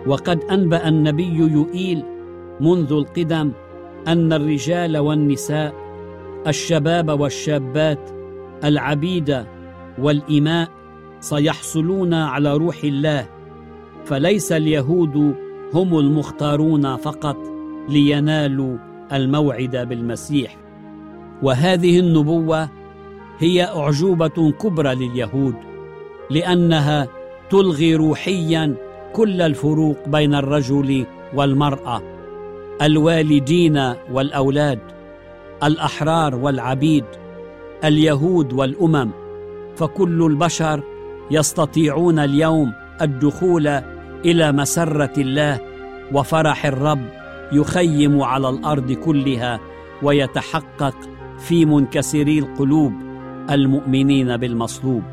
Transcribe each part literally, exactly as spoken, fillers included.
وقد أنبأ النبي يوئيل منذ القدم أن الرجال والنساء، الشباب والشابات، العبيد والإماء سيحصلون على روح الله، فليس اليهود هم المختارون فقط لينالوا الموعد بالمسيح. وهذه النبوة هي أعجوبة كبرى لليهود، لأنها تلغي روحيا كل الفروق بين الرجل والمرأة، الوالدين والأولاد، الأحرار والعبيد، اليهود والأمم، فكل البشر يستطيعون اليوم الدخول إلى مسرة الله، وفرح الرب يخيم على الأرض كلها ويتحقق في منكسري القلوب المؤمنين بالمصلوب.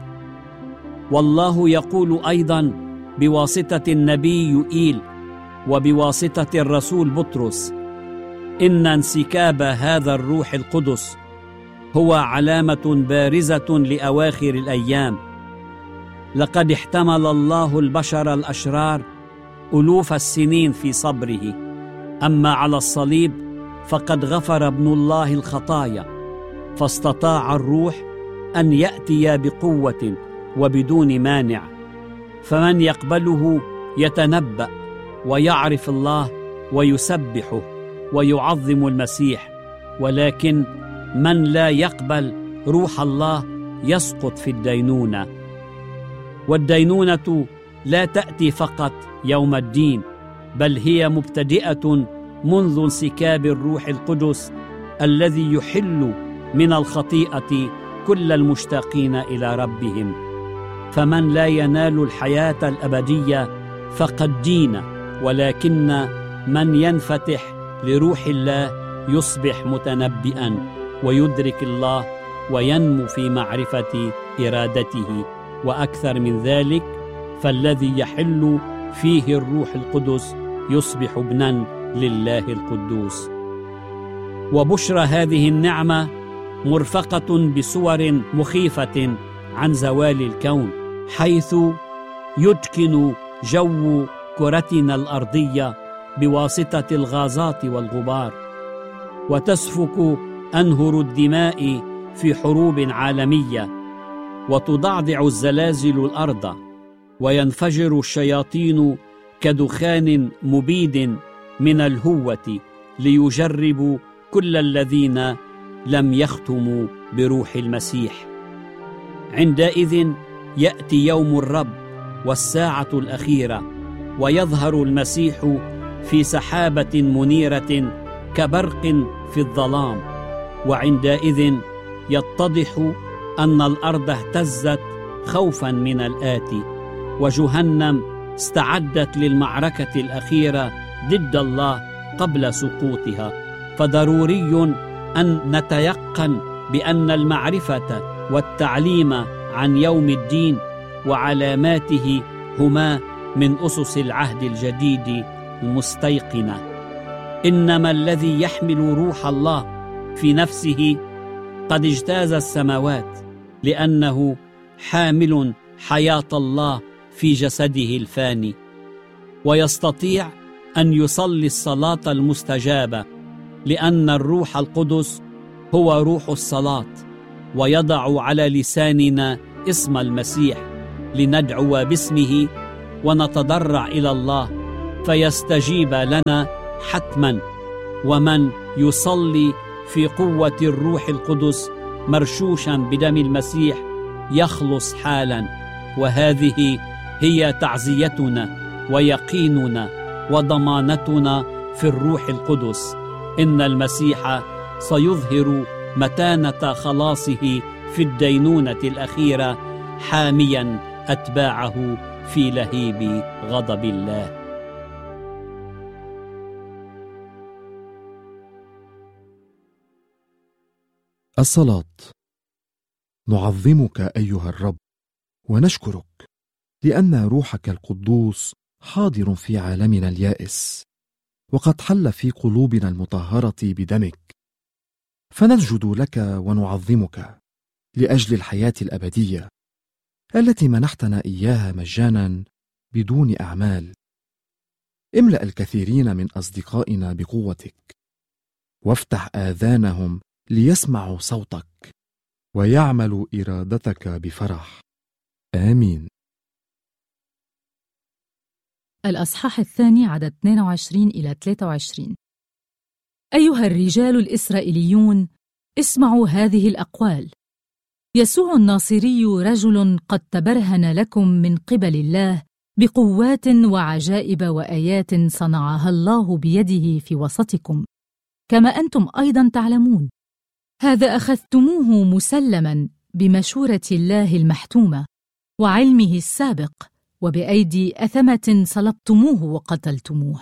والله يقول أيضا بواسطة النبي يوئيل وبواسطة الرسول بطرس إن انسكاب هذا الروح القدس هو علامة بارزة لأواخر الأيام. لقد احتمل الله البشر الأشرار ألوف السنين في صبره، أما على الصليب فقد غفر ابن الله الخطايا، فاستطاع الروح أن يأتي بقوة وبدون مانع، فمن يقبله يتنبأ ويعرف الله ويسبحه ويعظم المسيح، ولكن من لا يقبل روح الله يسقط في الدينونة. والدينونة لا تأتي فقط يوم الدين، بل هي مبتدئة منذ انسكاب الروح القدس الذي يحل من الخطيئة كل المشتاقين إلى ربهم. فمن لا ينال الحياة الأبدية فقد دين، ولكن من ينفتح لروح الله يصبح متنبئا ويدرك الله وينمو في معرفة إرادته. وأكثر من ذلك، فالذي يحل فيه الروح القدس يصبح ابنا لله القدوس. وبشرى هذه النعمة مرفقة بصور مخيفة عن زوال الكون، حيث يدكن جو كرتنا الأرضية بواسطة الغازات والغبار، وتسفك أنهر الدماء في حروب عالمية، وتضعضع الزلازل الأرض، وينفجر الشياطين كدخان مبيد من الهوة ليجربوا كل الذين لم يختموا بروح المسيح. عندئذ يأتي يوم الرب والساعة الأخيرة، ويظهر المسيح في سحابة منيرة كبرق في الظلام، وعندئذ يتضح أن الأرض اهتزت خوفا من الآتي، وجهنم استعدت للمعركة الأخيرة ضد الله قبل سقوطها. فضروري أن نتيقن بأن المعرفة والتعليم عن يوم الدين وعلاماته هما من أسس العهد الجديد المستيقنة. إنما الذي يحمل روح الله في نفسه قد اجتاز السماوات، لأنه حامل حياة الله في جسده الفاني، ويستطيع أن يصلي الصلاة المستجابة، لأن الروح القدس هو روح الصلاة، ويضع على لساننا اسم المسيح لندعو باسمه ونتضرع إلى الله فيستجيب لنا حتما. ومن يصلي في قوة الروح القدس مرشوشا بدم المسيح يخلص حالا. وهذه هي تعزيتنا ويقيننا وضمانتنا في الروح القدس، إن المسيح سيظهر متانة خلاصه في الدينونة الأخيرة، حاميا أتباعه في لهيب غضب الله. الصلاة. نعظمك أيها الرب ونشكرك لأن روحك القدوس حاضر في عالمنا اليائس، وقد حل في قلوبنا المطهرة بدمك، فنسجد لك ونعظمك لأجل الحياة الأبدية التي منحتنا إياها مجانا بدون أعمال، املأ الكثيرين من أصدقائنا بقوتك، وافتح آذانهم ليسمعوا صوتك ويعملوا إرادتك بفرح. آمين. الأصحاح الثاني عدد اثنين وعشرين إلى ثلاثة وعشرين. أيها الرجال الإسرائيليون، اسمعوا هذه الأقوال. يسوع الناصري رجل قد تبرهن لكم من قبل الله بقوات وعجائب وآيات صنعها الله بيده في وسطكم، كما أنتم أيضا تعلمون. هذا أخذتموه مسلما بمشورة الله المحتومة وعلمه السابق، وبأيدي أثمة صلبتموه وقتلتموه.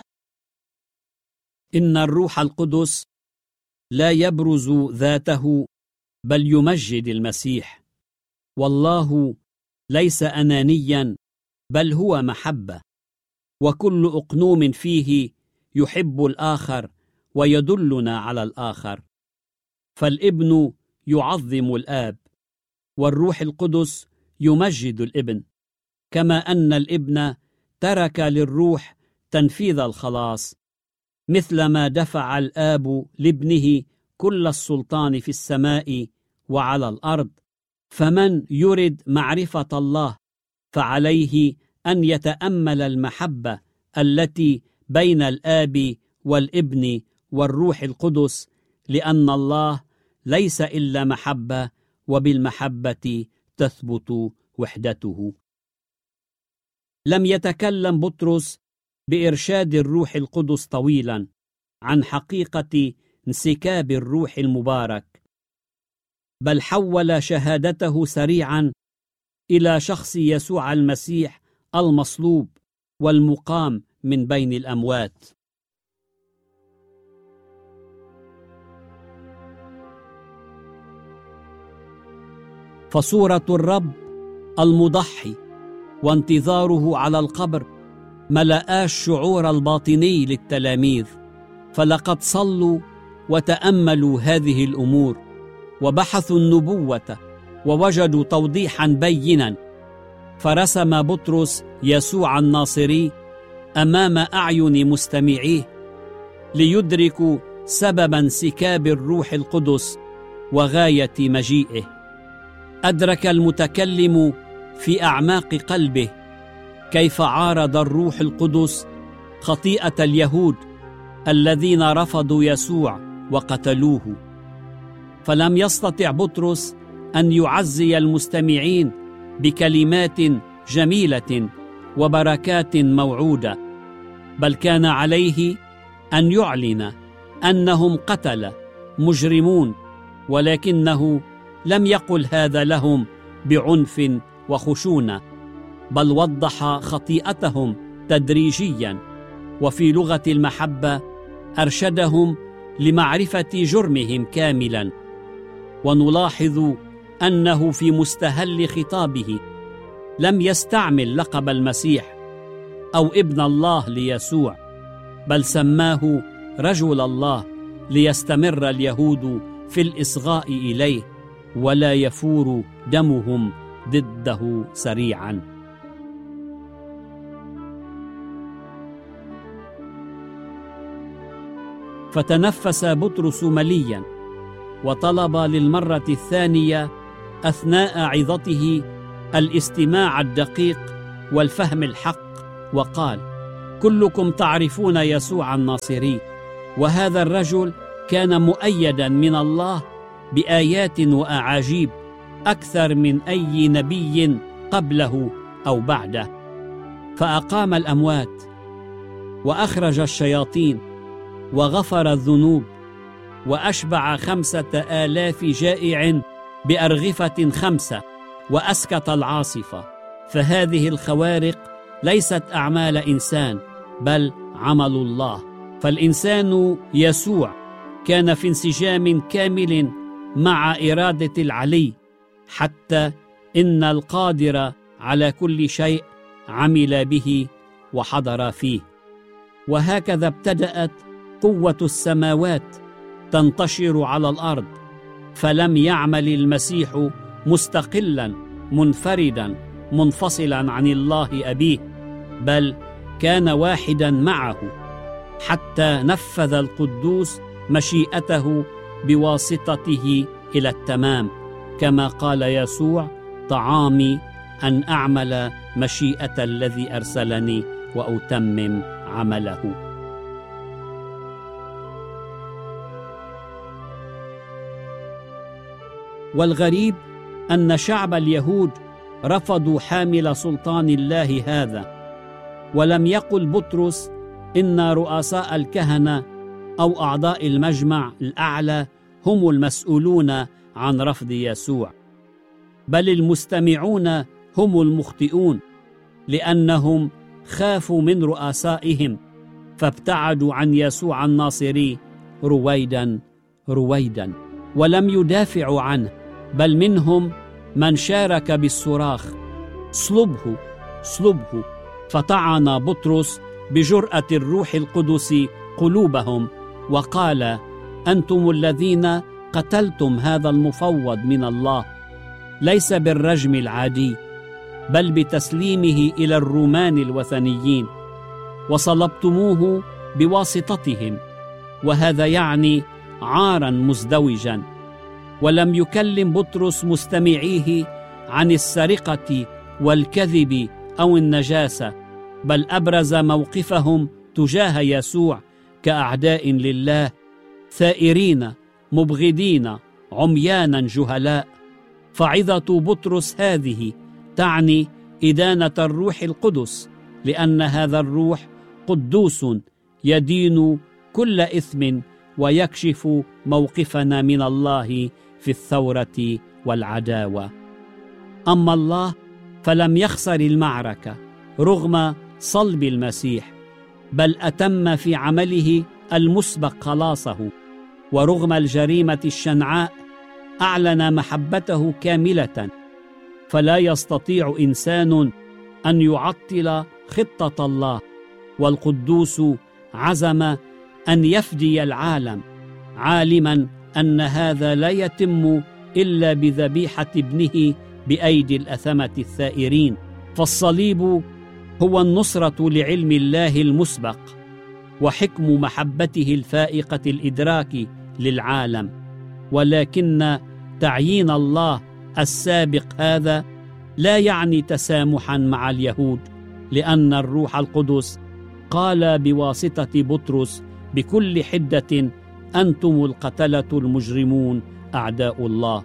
إن الروح القدس لا يبرز ذاته بل يمجد المسيح، والله ليس أنانيا بل هو محبة، وكل أقنوم فيه يحب الآخر ويدلنا على الآخر. فالابن يعظم الآب، والروح القدس يمجد الابن، كما أن الابن ترك للروح تنفيذ الخلاص، مثلما دفع الآب لابنه كل السلطان في السماء وعلى الأرض. فمن يرد معرفة الله فعليه أن يتأمل المحبة التي بين الآب والابن والروح القدس، لأن الله ليس إلا محبة، وبالمحبة تثبت وحدته. لم يتكلم بطرس بإرشاد الروح القدس طويلا عن حقيقة انسكاب الروح المبارك، بل حول شهادته سريعا إلى شخص يسوع المسيح المصلوب والمقام من بين الأموات. فصورة الرب المضحي وانتظاره على القبر ملأ الشعور الباطني للتلاميذ، فلقد صلوا وتأملوا هذه الأمور وبحثوا النبوة ووجدوا توضيحا بينا، فرسم بطرس يسوع الناصري أمام أعين مستمعيه ليدركوا سبب انسكاب الروح القدس وغاية مجيئه. أدرك المتكلم في أعماق قلبه كيف عارض الروح القدس خطيئة اليهود الذين رفضوا يسوع وقتلوه، فلم يستطع بطرس أن يعزي المستمعين بكلمات جميلة وبركات موعودة، بل كان عليه أن يعلن أنهم قتلة مجرمون، ولكنه لم يقل هذا لهم بعنف وخشونة، بل وضح خطيئتهم تدريجيا، وفي لغة المحبة أرشدهم لمعرفة جرمهم كاملا. ونلاحظ أنه في مستهل خطابه لم يستعمل لقب المسيح أو ابن الله ليسوع، بل سماه رجل الله ليستمر اليهود في الإصغاء إليه ولا يفور دمهم ضده سريعا. فتنفس بطرس مليا وطلب للمرة الثانية أثناء عظته الاستماع الدقيق والفهم الحق، وقال: كلكم تعرفون يسوع الناصري، وهذا الرجل كان مؤيدا من الله بآيات وأعاجيب أكثر من أي نبي قبله أو بعده، فأقام الأموات وأخرج الشياطين وغفر الذنوب وأشبع خمسة آلاف جائع بأرغفة خمسة وأسكت العاصفة. فهذه الخوارق ليست أعمال إنسان بل عمل الله. فالإنسان يسوع كان في انسجام كامل مع إرادة العلي، حتى إن القادر على كل شيء عمل به وحضر فيه. وهكذا ابتدأت قوة السماوات تنتشر على الأرض، فلم يعمل المسيح مستقلا منفردا منفصلا عن الله أبيه، بل كان واحدا معه حتى نفذ القدوس مشيئته بواسطته إلى التمام، كما قال يسوع: طعامي أن أعمل مشيئة الذي أرسلني وأتمم عمله. والغريب أن شعب اليهود رفضوا حامل سلطان الله هذا، ولم يقل بطرس إن رؤساء الكهنة أو أعضاء المجمع الأعلى هم المسؤولون عن رفض يسوع، بل المستمعون هم المخطئون، لأنهم خافوا من رؤسائهم فابتعدوا عن يسوع الناصري رويدا رويدا، ولم يدافعوا عنه، بل منهم من شارك بالصراخ: صلبه صلبه. فطعن بطرس بجرأة الروح القدس قلوبهم وقال: أنتم الذين قتلتم هذا المفوض من الله، ليس بالرجم العادي، بل بتسليمه إلى الرومان الوثنيين، وصلبتموه بواسطتهم، وهذا يعني عارا مزدوجا. ولم يكلم بطرس مستمعيه عن السرقة والكذب أو النجاسة، بل أبرز موقفهم تجاه يسوع كأعداء لله، ثائرين مبغضين عميانا جهلاء. فعظة بطرس هذه تعني إدانة الروح القدس، لأن هذا الروح قدوس يدين كل إثم ويكشف موقفنا من الله في الثورة والعداوة. أما الله فلم يخسر المعركة رغم صلب المسيح، بل أتم في عمله المسبق خلاصه، ورغم الجريمة الشنعاء أعلن محبته كاملة. فلا يستطيع إنسان أن يعطل خطة الله، والقدوس عزم أن يفدي العالم، عالما أن هذا لا يتم إلا بذبيحة ابنه بأيدي الأثمة الثائرين. فالصليب هو النصرة لعلم الله المسبق وحكم محبته الفائقة الإدراك للعالم، ولكن تعيين الله السابق هذا لا يعني تسامحا مع اليهود، لأن الروح القدس قال بواسطة بطرس بكل حدة: أنتم القتلة المجرمون أعداء الله.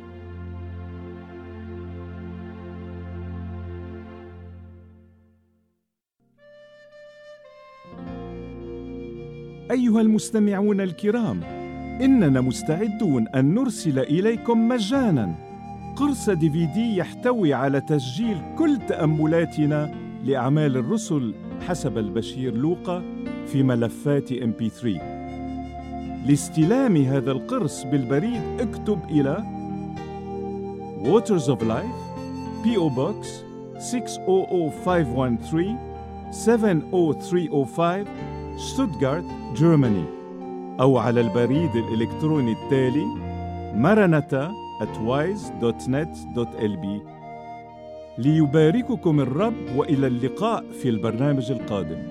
أيها المستمعون الكرام، إننا مستعدون أن نرسل إليكم مجاناً قرص دي في دي يحتوي على تسجيل كل تأملاتنا لأعمال الرسل حسب البشير لوقا في ملفات إم بي ثلاثة. لاستلام هذا القرص بالبريد اكتب إلى Waters of Life بي أو Box ستة صفر صفر خمسة واحد ثلاثة سبعة صفر ثلاثة صفر خمسة شتوتغارت جيرماني، أو على البريد الإلكتروني التالي maranatha at wise dot net dot l b. ليبارككم الرب، وإلى اللقاء في البرنامج القادم.